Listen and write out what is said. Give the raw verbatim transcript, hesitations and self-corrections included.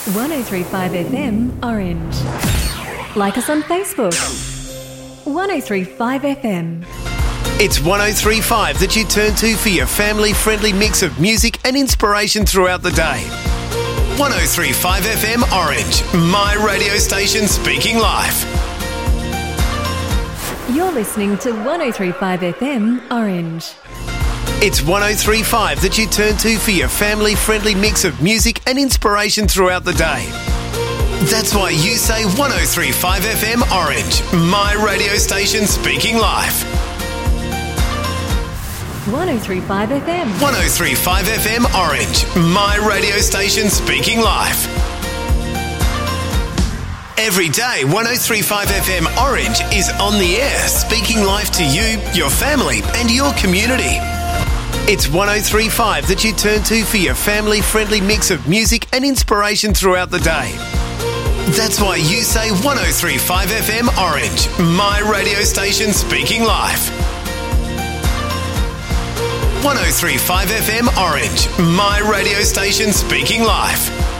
one oh three point five F M Orange. Like us on Facebook. one oh three point five F M. It's one oh three point five that you turn to for your family-friendly mix of music and inspiration throughout the day. one oh three point five F M Orange, my radio station speaking life. You're listening to one oh three point five F M Orange. It's one oh three point five that you turn to for your family-friendly mix of music and inspiration throughout the day. That's why you say one oh three point five F M Orange, my radio station speaking life. one oh three point five F M. one oh three point five F M Orange, my radio station speaking life. Every day, one oh three point five F M Orange is on the air, speaking life to you, your family and your community. It's one oh three point five that you turn to for your family-friendly mix of music and inspiration throughout the day. That's why you say one oh three point five F M Orange, my radio station speaking life. one oh three point five F M Orange, my radio station speaking life.